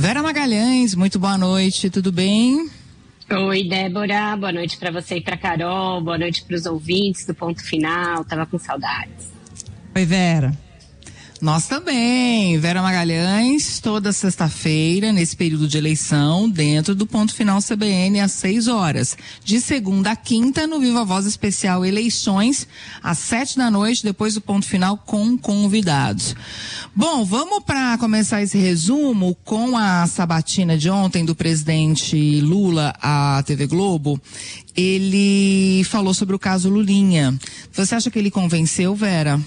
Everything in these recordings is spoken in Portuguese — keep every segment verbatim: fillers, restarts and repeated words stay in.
Vera Magalhães, muito boa noite, tudo bem? Oi, Débora, boa noite para você e para Carol, boa noite para os ouvintes do Ponto Final, tava com saudades. Oi, Vera. Nós também, Vera Magalhães, toda sexta-feira, nesse período de eleição, dentro do Ponto Final C B N, às seis horas. De segunda a quinta, no Viva Voz Especial Eleições, às sete da noite, depois do Ponto Final, com convidados. Bom, vamos para começar esse resumo com a sabatina de ontem do presidente Lula à T V Globo. Ele falou sobre o caso Lulinha. Você acha que ele convenceu, Vera?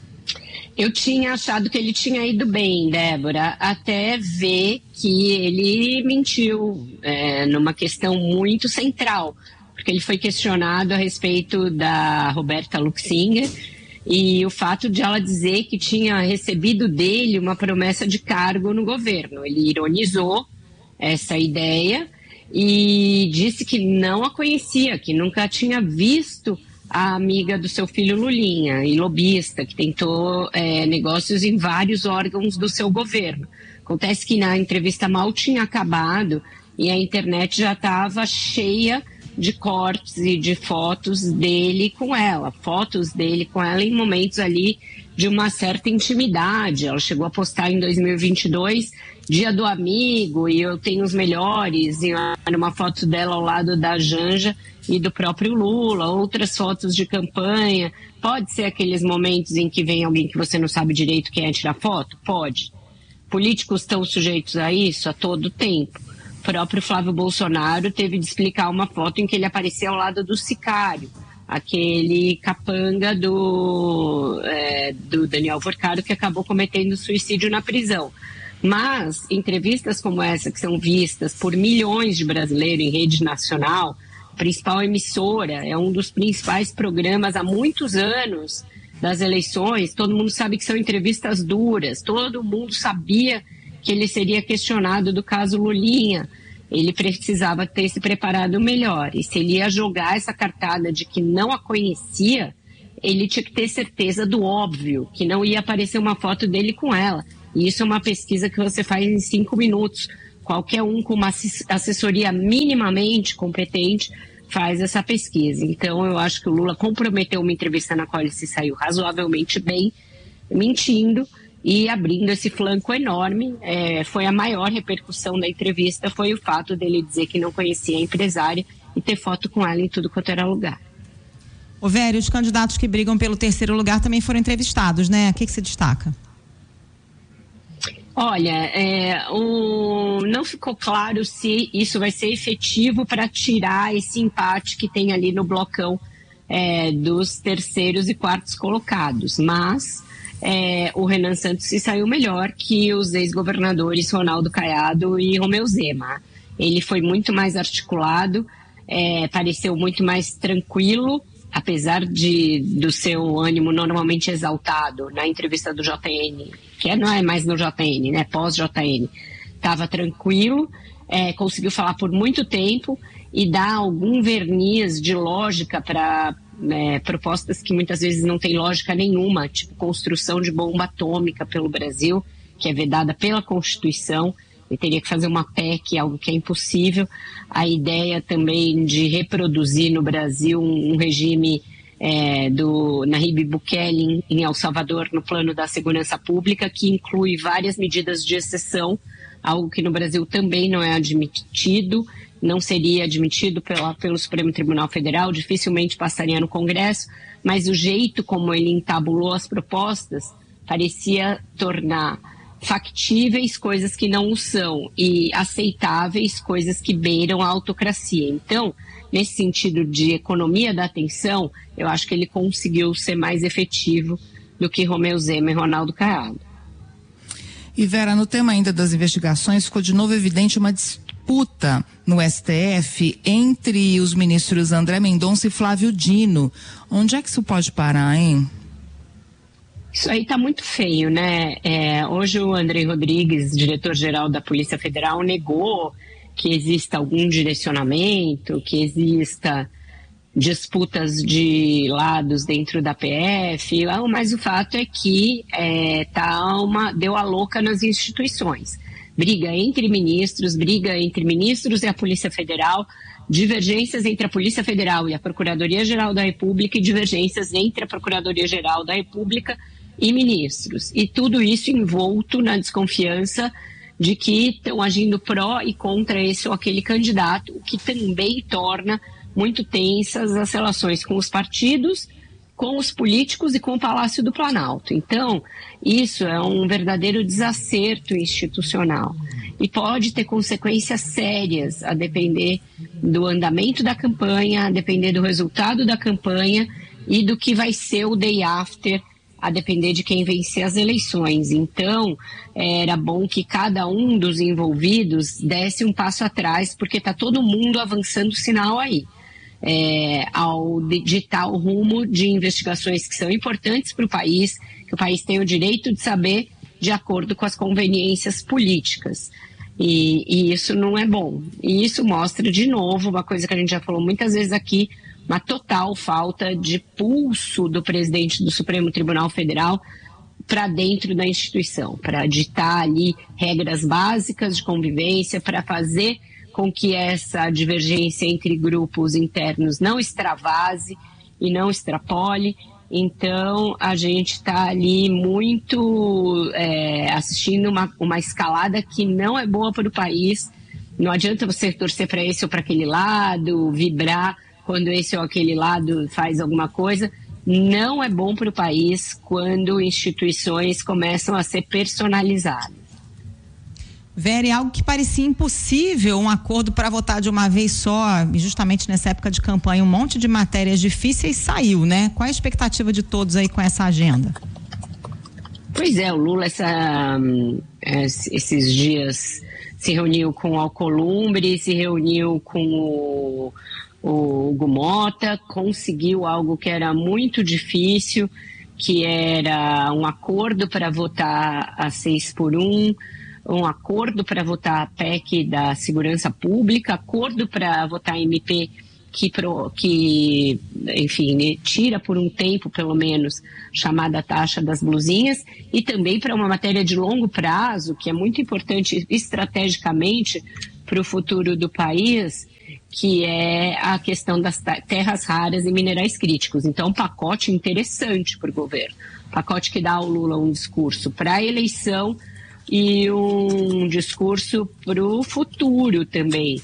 Eu tinha achado que ele tinha ido bem, Débora, até ver que ele mentiu é, numa questão muito central, porque ele foi questionado a respeito da Roberta Luxinger e o fato de ela dizer que tinha recebido dele uma promessa de cargo no governo. Ele ironizou essa ideia e disse que não a conhecia, que nunca tinha visto a amiga do seu filho Lulinha, e lobista, que tentou é, negócios em vários órgãos do seu governo. Acontece que na entrevista mal tinha acabado e a internet já estava cheia de cortes e de fotos dele com ela, fotos dele com ela em momentos ali de uma certa intimidade. Ela chegou a postar em dois mil e vinte e dois, Dia do Amigo, e eu tenho os melhores, e uma foto dela ao lado da Janja e do próprio Lula, outras fotos de campanha. Pode ser aqueles momentos em que vem alguém que você não sabe direito quem é tirar foto? Pode. Políticos estão sujeitos a isso a todo tempo. O próprio Flávio Bolsonaro teve de explicar uma foto em que ele aparecia ao lado do sicário, aquele capanga do, é, do Daniel Forcado, que acabou cometendo suicídio na prisão. Mas entrevistas como essa, que são vistas por milhões de brasileiros em rede nacional, a principal emissora, é um dos principais programas há muitos anos das eleições, todo mundo sabe que são entrevistas duras, todo mundo sabia que ele seria questionado do caso Lulinha. Ele precisava ter se preparado melhor, e se ele ia jogar essa cartada de que não a conhecia, ele tinha que ter certeza do óbvio, que não ia aparecer uma foto dele com ela. E isso é uma pesquisa que você faz em cinco minutos. Qualquer um com uma assessoria minimamente competente faz essa pesquisa. Então, eu acho que o Lula comprometeu uma entrevista na qual ele se saiu razoavelmente bem, mentindo e abrindo esse flanco enorme. É, foi a maior repercussão da entrevista, foi o fato dele dizer que não conhecia a empresária e ter foto com ela em tudo quanto era lugar. Ô Vera, os candidatos que brigam pelo terceiro lugar também foram entrevistados, né? O que que você destaca? Olha, é, o, não ficou claro se isso vai ser efetivo para tirar esse empate que tem ali no blocão é, dos terceiros e quartos colocados, mas é, o Renan Santos se saiu melhor que os ex-governadores Ronaldo Caiado e Romeu Zema. Ele foi muito mais articulado, é, pareceu muito mais tranquilo, apesar de, do seu ânimo normalmente exaltado na entrevista do J N, que não é mais no J N, né, pós-J N, estava tranquilo, é, conseguiu falar por muito tempo e dar algum verniz de lógica para é, propostas que muitas vezes não tem lógica nenhuma, tipo construção de bomba atômica pelo Brasil, que é vedada pela Constituição. Ele teria que fazer uma P E C, algo que é impossível. A ideia também de reproduzir no Brasil um, um regime é, do Nayib Bukele em El Salvador no plano da segurança pública, que inclui várias medidas de exceção, algo que no Brasil também não é admitido, não seria admitido pela, pelo Supremo Tribunal Federal, dificilmente passaria no Congresso, mas o jeito como ele entabulou as propostas parecia tornar factíveis coisas que não o são e aceitáveis coisas que beiram a autocracia. Então, nesse sentido de economia da atenção, eu acho que ele conseguiu ser mais efetivo do que Romeu Zema e Ronaldo Caiado. E Vera, no tema ainda das investigações, ficou de novo evidente uma disputa no S T F entre os ministros André Mendonça e Flávio Dino. Onde é que isso pode parar, hein? Isso aí está muito feio, né? É, hoje o Andrei Rodrigues, diretor-geral da Polícia Federal, negou que exista algum direcionamento, que exista disputas de lados dentro da P F, mas o fato é que é, tá uma, deu a louca nas instituições. briga entre ministros, briga entre ministros e a Polícia Federal, divergências entre a Polícia Federal e a Procuradoria-Geral da República e divergências entre a Procuradoria-Geral da República e ministros. E tudo isso envolto na desconfiança de que estão agindo pró e contra esse ou aquele candidato, o que também torna muito tensas as relações com os partidos, com os políticos e com o Palácio do Planalto. Então, isso é um verdadeiro desacerto institucional e pode ter consequências sérias a depender do andamento da campanha, a depender do resultado da campanha e do que vai ser o day after, a depender de quem vencer as eleições. Então, era bom que cada um dos envolvidos desse um passo atrás, porque está todo mundo avançando o sinal aí. É, ao ditar o rumo de investigações que são importantes para o país, que o país tem o direito de saber de acordo com as conveniências políticas. E, e isso não é bom. E isso mostra, de novo, uma coisa que a gente já falou muitas vezes aqui, uma total falta de pulso do presidente do Supremo Tribunal Federal para dentro da instituição, para ditar ali regras básicas de convivência, para fazer com que essa divergência entre grupos internos não extravase e não extrapole. Então, a gente está ali muito é, assistindo uma, uma escalada que não é boa para o país. Não adianta você torcer para esse ou para aquele lado, vibrar quando esse ou aquele lado faz alguma coisa. Não é bom para o país quando instituições começam a ser personalizadas. Vera, é algo que parecia impossível, um acordo para votar de uma vez só, e justamente nessa época de campanha, um monte de matérias difíceis saiu, né? Qual a expectativa de todos aí com essa agenda? Pois é, o Lula essa, esses dias se reuniu com o Alcolumbre, se reuniu com o, o Hugo Mota, conseguiu algo que era muito difícil, que era um acordo para votar a seis por um, um acordo para votar a P E C da segurança pública, acordo para votar a M P que, pro, que enfim, tira por um tempo, pelo menos, chamada taxa das blusinhas, e também para uma matéria de longo prazo, que é muito importante estrategicamente para o futuro do país, que é a questão das terras raras e minerais críticos. Então, um pacote interessante para o governo, pacote que dá ao Lula um discurso para a eleição e um discurso para o futuro também,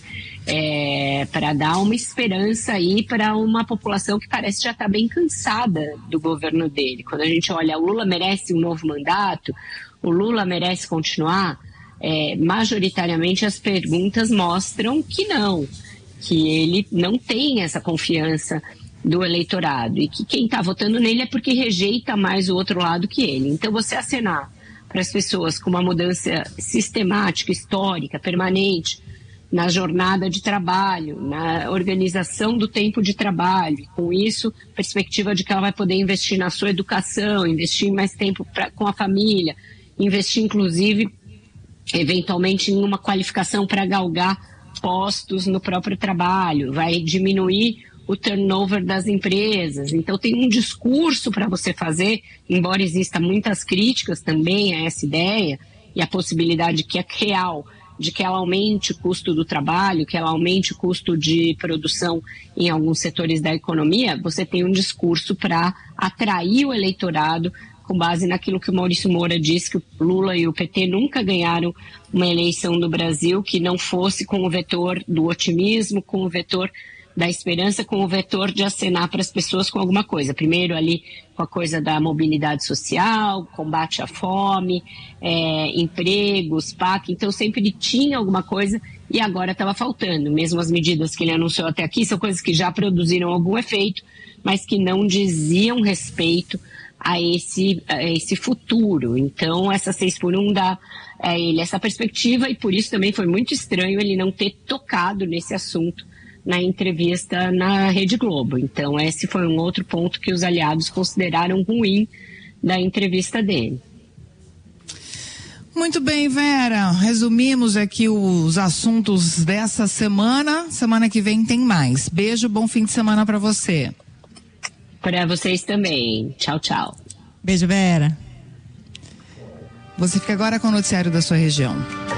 é, para dar uma esperança aí para uma população que parece já estar bem cansada do governo dele. Quando a gente olha, o Lula merece um novo mandato, o Lula merece continuar, é, majoritariamente as perguntas mostram que não, que ele não tem essa confiança do eleitorado e que quem está votando nele é porque rejeita mais o outro lado que ele. Então, você acenar para as pessoas com uma mudança sistemática, histórica, permanente, na jornada de trabalho, na organização do tempo de trabalho. Com isso, perspectiva de que ela vai poder investir na sua educação, investir mais tempo pra, com a família, investir, inclusive, eventualmente, em uma qualificação para galgar postos no próprio trabalho, vai diminuir o turnover das empresas. Então, tem um discurso para você fazer, embora exista muitas críticas também a essa ideia e a possibilidade que é real de que ela aumente o custo do trabalho, que ela aumente o custo de produção em alguns setores da economia. Você tem um discurso para atrair o eleitorado com base naquilo que o Maurício Moura disse, que o Lula e o P T nunca ganharam uma eleição no Brasil que não fosse com o vetor do otimismo, com o vetor da esperança, com o vetor de acenar para as pessoas com alguma coisa. Primeiro ali com a coisa da mobilidade social, combate à fome, é, empregos, P A C. Então sempre tinha alguma coisa e agora estava faltando. Mesmo as medidas que ele anunciou até aqui são coisas que já produziram algum efeito, mas que não diziam respeito a esse, a esse futuro. Então essa seis por um dá a ele essa perspectiva e por isso também foi muito estranho ele não ter tocado nesse assunto na entrevista na Rede Globo. Então, esse foi um outro ponto que os aliados consideraram ruim da entrevista dele. Muito bem, Vera. Resumimos aqui os assuntos dessa semana. Semana que vem tem mais. Beijo, bom fim de semana para você. Para vocês também. Tchau, tchau. Beijo, Vera. Você fica agora com o noticiário da sua região.